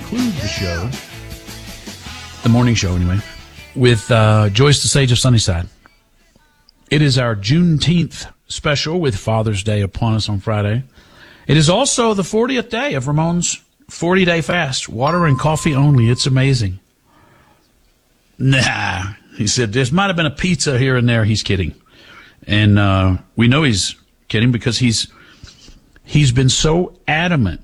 conclude the show, the morning show anyway, with Joyce the Sage of Sunnyside. It is our Juneteenth special with Father's Day upon us on Friday. It is also the 40th day of Ramon's 40-day fast. Water and coffee only. It's amazing. Nah, he said, there might have been a pizza here and there. He's kidding. And we know he's kidding because he's been so adamant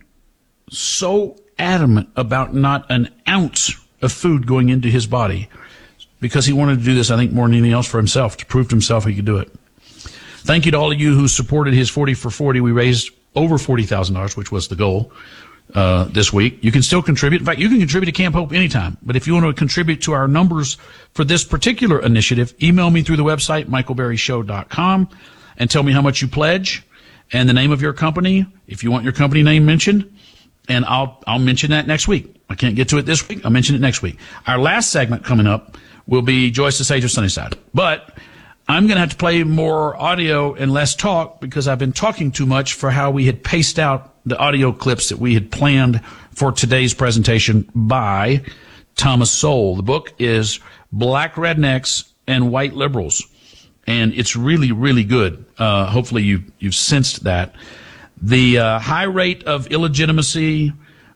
about not an ounce of food going into his body because he wanted to do this, I think, more than anything else for himself, to prove to himself he could do it. Thank you to all of you who supported his 40 for 40. We raised over $40,000, which was the goal this week. You can still contribute. In fact, you can contribute to Camp Hope anytime. But if you want to contribute to our numbers for this particular initiative, email me through the website, michaelberryshow.com, and tell me how much you pledge and the name of your company, if you want your company name mentioned, and I'll mention that next week. I can't get to it this week. I'll mention it next week. Our last segment coming up will be Joyce the Sage of Sunnyside. But I'm going to have to play more audio and less talk because I've been talking too much for how we had paced out the audio clips that we had planned for today's presentation by Thomas Sowell. The book is Black Rednecks and White Liberals, and it's really, really good. Hopefully you've sensed that. The high rate of illegitimacy,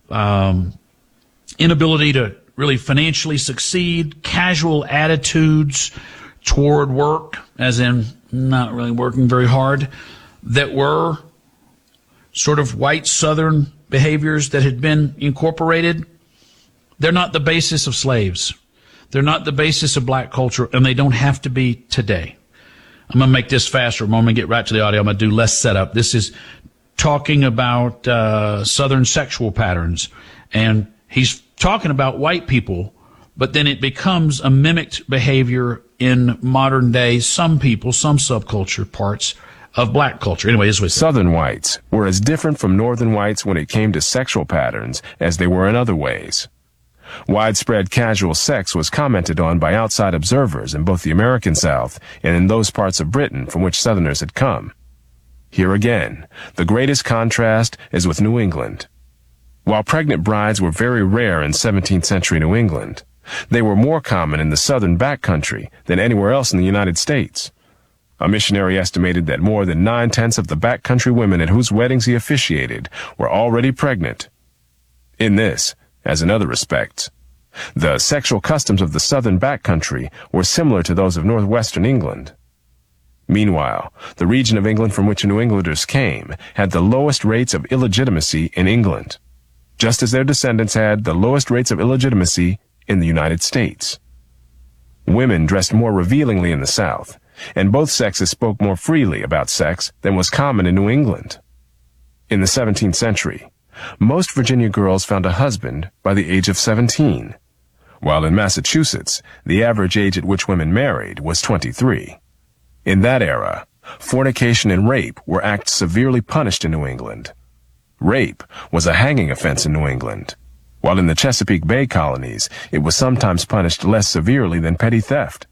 inability to really financially succeed, casual attitudes toward work, as in not really working very hard, that were sort of white Southern behaviors that had been incorporated. They're not the basis of slaves. They're not the basis of black culture, and they don't have to be today. I'm going to make this faster. I'm going to get right to the audio. I'm going to do less setup. This is talking about Southern sexual patterns, and he's talking about white people, but then it becomes a mimicked behavior in modern day, some people, some subculture parts of black culture. Anyway, this was Southern whites were as different from Northern whites when it came to sexual patterns as they were in other ways. Widespread casual sex was commented on by outside observers in both the American South and in those parts of Britain from which Southerners had come. Here again, the greatest contrast is with New England. While pregnant brides were very rare in 17th century New England, they were more common in the southern backcountry than anywhere else in the United States. A missionary estimated that more than 9/10 of the backcountry women at whose weddings he officiated were already pregnant. In this, as in other respects, the sexual customs of the southern backcountry were similar to those of northwestern England. Meanwhile, the region of England from which New Englanders came had the lowest rates of illegitimacy in England, just as their descendants had the lowest rates of illegitimacy in the United States. Women dressed more revealingly in the South, and both sexes spoke more freely about sex than was common in New England. In the 17th century, most Virginia girls found a husband by the age of 17, while in Massachusetts, the average age at which women married was 23. In that era, fornication and rape were acts severely punished in New England. Rape was a hanging offense in New England, while in the Chesapeake Bay colonies, it was sometimes punished less severely than petty theft.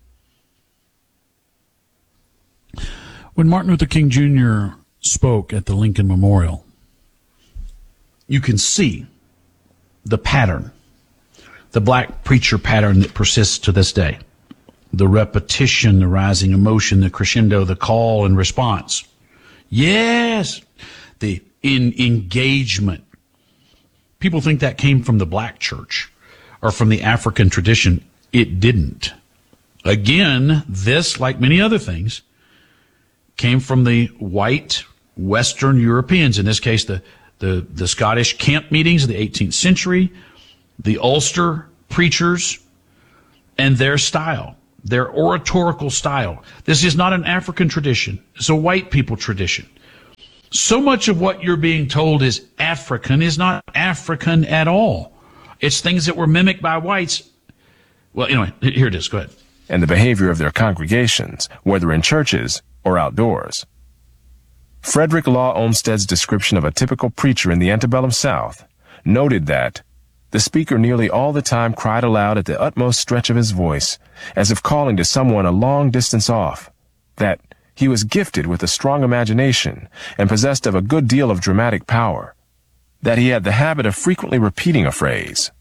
When Martin Luther King Jr. spoke at the Lincoln Memorial, you can see the pattern, the black preacher pattern that persists to this day. The repetition, the rising emotion, the crescendo, the call and response. Yes! The engagement. People think that came from the black church or from the African tradition. It didn't. Again, this, like many other things, came from the white Western Europeans, in this case the Scottish camp meetings of the 18th century, the Ulster preachers, and their style, their oratorical style. This is not an African tradition. It's a white people tradition. So much of what you're being told is African is not African at all. It's things that were mimicked by whites. Well, anyway, here it is. Go ahead. And the behavior of their congregations, whether in churches or outdoors. Frederick Law Olmsted's description of a typical preacher in the antebellum South noted that the speaker nearly all the time cried aloud at the utmost stretch of his voice, as if calling to someone a long distance off, that he was gifted with a strong imagination and possessed of a good deal of dramatic power, that he had the habit of frequently repeating a phrase,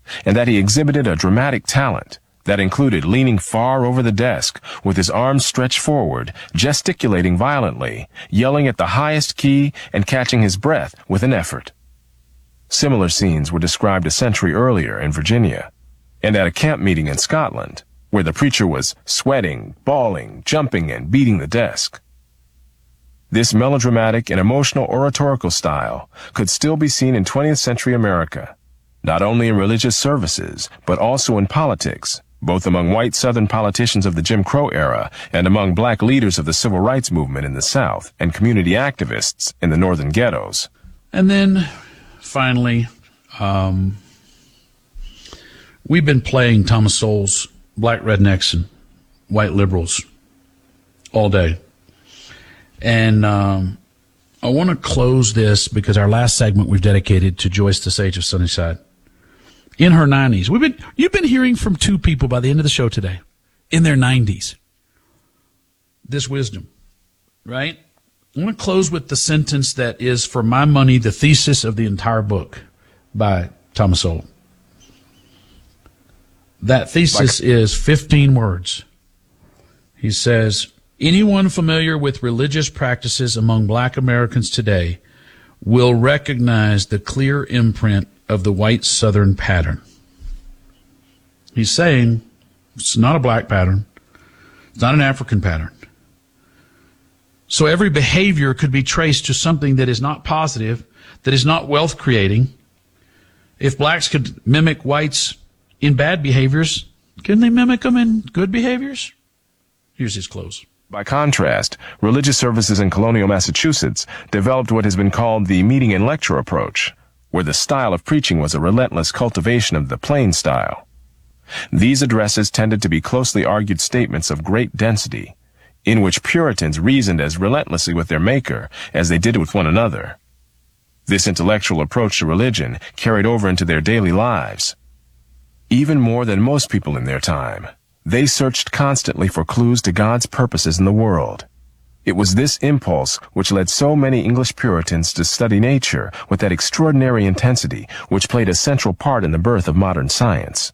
and that he exhibited a dramatic talent that included leaning far over the desk with his arms stretched forward, gesticulating violently, yelling at the highest key, and catching his breath with an effort. Similar scenes were described a century earlier in Virginia, and at a camp meeting in Scotland, where the preacher was sweating, bawling, jumping, and beating the desk. This melodramatic and emotional oratorical style could still be seen in 20th century America, not only in religious services, but also in politics, both among white Southern politicians of the Jim Crow era and among black leaders of the civil rights movement in the South and community activists in the northern ghettos. And then, finally, we've been playing Thomas Sowell's Black Rednecks and White Liberals all day. And I want to close this because our last segment we've dedicated to Joyce the Sage of Sunnyside. In her 90s. You've been hearing from two people by the end of the show today. In their 90s. This wisdom. Right? I want to close with the sentence that is, for my money, the thesis of the entire book by Thomas Sowell. That thesis is 15 words. He says, anyone familiar with religious practices among black Americans today will recognize the clear imprint of the white Southern pattern. He's saying it's not a black pattern. It's not an African pattern. So every behavior could be traced to something that is not positive, that is not wealth creating. If blacks could mimic whites in bad behaviors, can they mimic them in good behaviors? Here's his close. By contrast, religious services in colonial Massachusetts developed what has been called the meeting and lecture approach, where the style of preaching was a relentless cultivation of the plain style. These addresses tended to be closely argued statements of great density, in which Puritans reasoned as relentlessly with their Maker as they did with one another. This intellectual approach to religion carried over into their daily lives. Even more than most people in their time, they searched constantly for clues to God's purposes in the world. It was this impulse which led so many English Puritans to study nature with that extraordinary intensity which played a central part in the birth of modern science.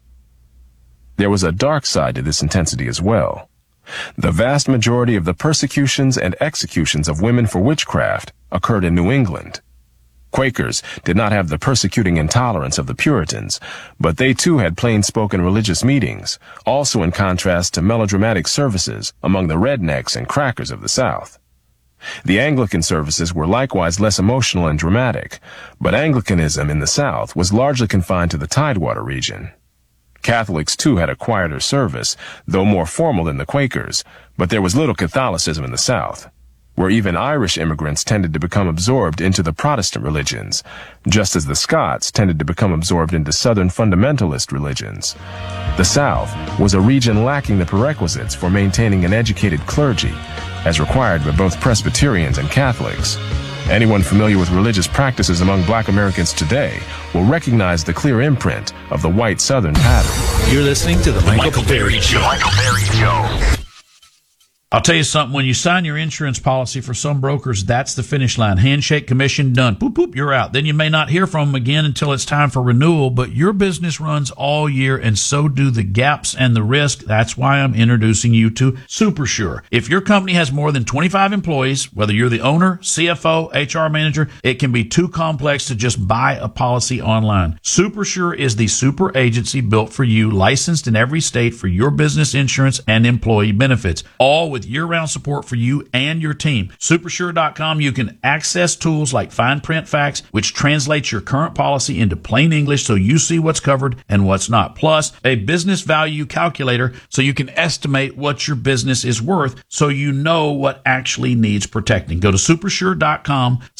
There was a dark side to this intensity as well. The vast majority of the persecutions and executions of women for witchcraft occurred in New England. Quakers did not have the persecuting intolerance of the Puritans, but they too had plain-spoken religious meetings, also in contrast to melodramatic services among the rednecks and crackers of the South. The Anglican services were likewise less emotional and dramatic, but Anglicanism in the South was largely confined to the Tidewater region. Catholics too had a quieter service, though more formal than the Quakers, but there was little Catholicism in the South, where even Irish immigrants tended to become absorbed into the Protestant religions, just as the Scots tended to become absorbed into Southern fundamentalist religions. The South was a region lacking the prerequisites for maintaining an educated clergy, as required by both Presbyterians and Catholics. Anyone familiar with religious practices among black Americans today will recognize the clear imprint of the white Southern pattern. You're listening to The Michael Perry Show. Michael Perry Show. I'll tell you something, when you sign your insurance policy for some brokers, that's the finish line. Handshake, commission, done. Boop, boop, you're out. Then you may not hear from them again until it's time for renewal, but your business runs all year and so do the gaps and the risk. That's why I'm introducing you to SuperSure. If your company has more than 25 employees, whether you're the owner, CFO, HR manager, it can be too complex to just buy a policy online. SuperSure is the super agency built for you, licensed in every state for your business insurance and employee benefits, all with year-round support for you and your team. Supersure.com, you can access tools like Fine Print Facts, which translates your current policy into plain English so you see what's covered and what's not. Plus, a business value calculator so you can estimate what your business is worth so you know what actually needs protecting. Go to supersure.com/Michael